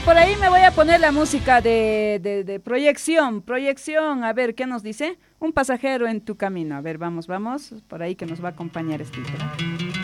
por ahí me voy a poner la música de proyección. Proyección, a ver, ¿qué nos dice? Un pasajero en tu camino. A ver, vamos, por ahí que nos va a acompañar este.